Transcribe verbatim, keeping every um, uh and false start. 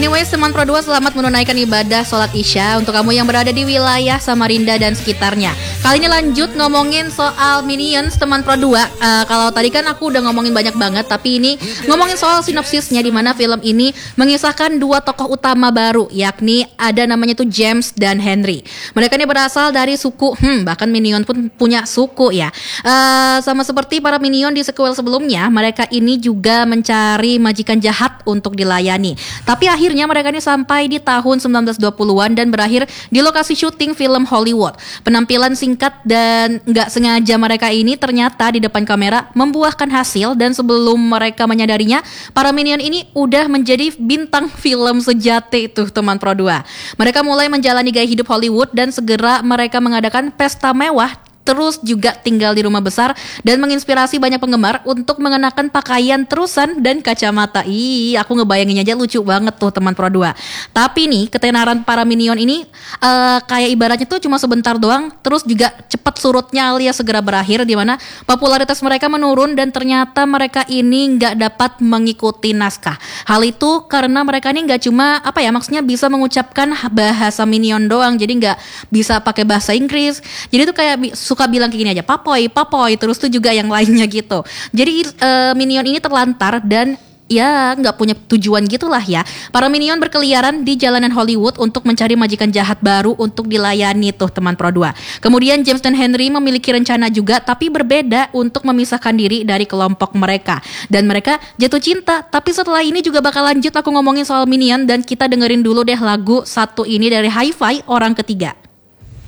Anyways, teman Pro dua selamat menunaikan ibadah sholat Isya untuk kamu yang berada di wilayah Samarinda dan sekitarnya. Kali ini lanjut ngomongin soal Minions, teman Pro dua. Uh, kalau tadi kan aku udah ngomongin banyak banget, tapi ini ngomongin soal sinopsisnya, di mana film ini mengisahkan dua tokoh utama baru, yakni ada namanya tuh James dan Henry. Mereka ini berasal dari suku, hmm bahkan Minion pun punya suku ya. Uh, sama seperti para Minion di sequel sebelumnya, mereka ini juga mencari majikan jahat untuk dilayani. Tapi akhirnya mereka ini sampai di tahun sembilan belas dua puluhan dan berakhir di lokasi syuting film Hollywood. Penampilan singkat dan gak sengaja mereka ini ternyata di depan kamera membuahkan hasil, dan sebelum mereka menyadarinya, para Minion ini udah menjadi bintang film sejati tuh teman Pro dua. Mereka mulai menjalani gaya hidup Hollywood dan segera mereka mengadakan pesta mewah, terus juga tinggal di rumah besar dan menginspirasi banyak penggemar untuk mengenakan pakaian terusan dan kacamata. Ih, aku ngebayangin aja lucu banget tuh teman Pro dua. Tapi nih, ketenaran para Minion ini uh, kayak ibaratnya tuh cuma sebentar doang, terus juga cepat surutnya alias segera berakhir, di mana popularitas mereka menurun dan ternyata mereka ini nggak dapat mengikuti naskah. Hal itu karena mereka ini nggak cuma apa ya, maksudnya bisa mengucapkan bahasa Minion doang, jadi nggak bisa pakai bahasa Inggris. Jadi tuh kayak suka bilang kayak gini aja, papoy, papoy, terus tuh juga yang lainnya gitu. Jadi uh, Minion ini terlantar dan ya nggak punya tujuan gitulah ya. Para Minion berkeliaran di jalanan Hollywood untuk mencari majikan jahat baru untuk dilayani tuh teman Pro dua. Kemudian James dan Henry memiliki rencana juga, tapi berbeda, untuk memisahkan diri dari kelompok mereka. Dan mereka jatuh cinta. Tapi setelah ini juga bakal lanjut aku ngomongin soal Minion, dan kita dengerin dulu deh lagu satu ini dari Hi-Fi, Orang Ketiga.